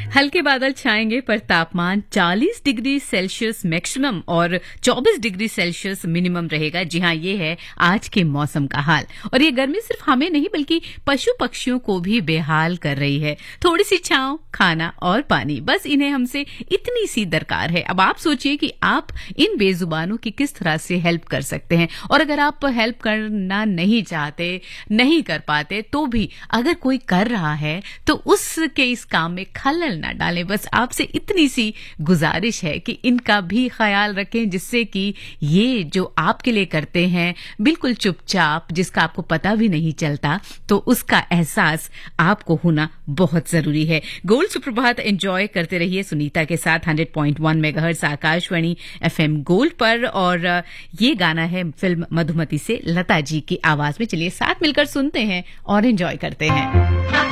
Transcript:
हल्के बादल छाएंगे पर तापमान 40 डिग्री सेल्सियस मैक्सिमम और 24 डिग्री सेल्सियस मिनिमम रहेगा। जी हाँ, ये है आज के मौसम का हाल। और ये गर्मी सिर्फ हमें नहीं बल्कि पशु पक्षियों को भी बेहाल कर रही है। थोड़ी सी छांव, खाना और पानी, बस इन्हें हमसे इतनी सी दरकार है। अब आप सोचिए कि आप इन बेजुबानों की किस तरह से हेल्प कर सकते हैं। और अगर आप हेल्प करना नहीं चाहते, नहीं कर पाते, तो भी अगर कोई कर रहा है तो उसके इस काम में खलल ना डालें। बस आपसे इतनी सी गुजारिश है कि इनका भी ख्याल रखें, जिससे कि ये जो आपके लिए करते हैं बिल्कुल चुपचाप, जिसका आपको पता भी नहीं चलता, तो उसका एहसास आपको होना बहुत जरूरी है। गोल्ड सुप्रभात एंजॉय करते रहिए सुनीता के साथ 100.1 मेगाहर्ट्ज आकाशवाणी FM गोल्ड पर। और ये गाना है फिल्म मधुमती से लता जी की आवाज में। चलिए साथ मिलकर सुनते हैं और एंजॉय करते हैं।